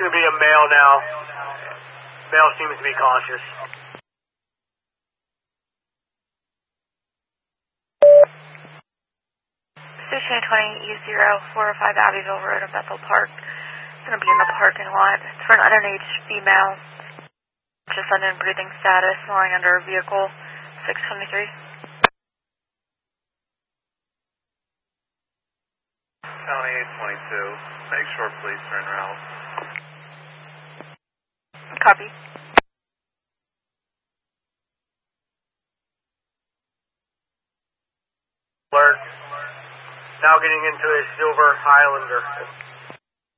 going to be a male now. Male seems to be conscious. Station 20E0405 Abbeville Road in Bethel Park. It's going to be in the parking lot. It's for an underage female. Just unknown breathing status, lying under a vehicle. 623. County 822. Make sure please turn around. Copy. Alert. Now getting into a silver Highlander.